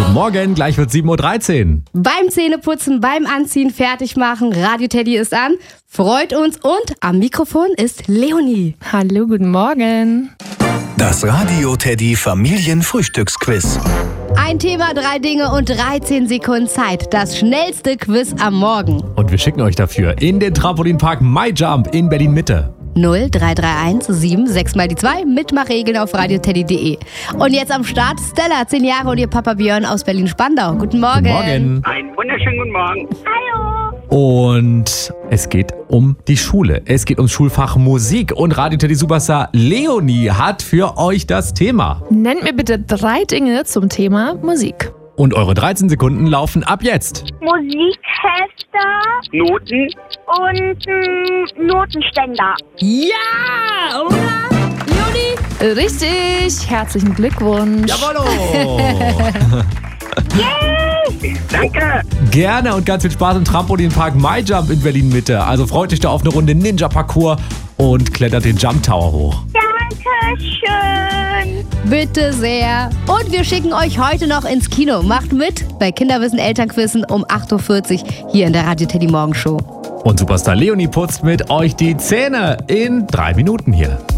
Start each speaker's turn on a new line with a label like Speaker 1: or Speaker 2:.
Speaker 1: Guten Morgen, gleich wird 7.13 Uhr.
Speaker 2: Beim Zähneputzen, beim Anziehen, fertig machen, Radio Teddy ist an. Freut uns und am Mikrofon ist Leonie.
Speaker 3: Hallo, guten Morgen.
Speaker 4: Das Radio Teddy Familienfrühstücksquiz.
Speaker 2: Ein Thema, 3 Dinge und 13 Sekunden Zeit. Das schnellste Quiz am Morgen.
Speaker 1: Und wir schicken euch dafür in den Trampolinpark MyJump in Berlin-Mitte.
Speaker 2: 0331 76 mal die 2. Mitmachregeln auf radioteddy.de. Und jetzt am Start Stella, 10 Jahre und ihr Papa Björn aus Berlin-Spandau. Guten Morgen.
Speaker 1: Guten Morgen.
Speaker 5: Einen wunderschönen guten Morgen.
Speaker 1: Und es geht um die Schule. Es geht ums Schulfach Musik. Und Radio Teddy Superstar Leonie hat für euch das Thema.
Speaker 3: Nennt mir bitte 3 Dinge zum Thema Musik.
Speaker 1: Und eure 13 Sekunden laufen ab jetzt.
Speaker 6: Musikhefter
Speaker 5: Noten.
Speaker 6: und Notenständer.
Speaker 2: Ja, oder? Leonie?
Speaker 3: Richtig, herzlichen Glückwunsch.
Speaker 1: Jawollo!
Speaker 5: Danke.
Speaker 1: Gerne und ganz viel Spaß im Trampolinpark MyJump in Berlin-Mitte. Also freut euch da auf eine Runde Ninja-Parcours und klettert den Jump Tower hoch.
Speaker 6: Dankeschön.
Speaker 2: Bitte sehr. Und wir schicken euch heute noch ins Kino. Macht mit bei Kinderwissen Elternquissen um 8.40 Uhr hier in der Radio Teddy Morgenshow.
Speaker 1: Und Superstar Leonie putzt mit euch die Zähne in 3 Minuten hier.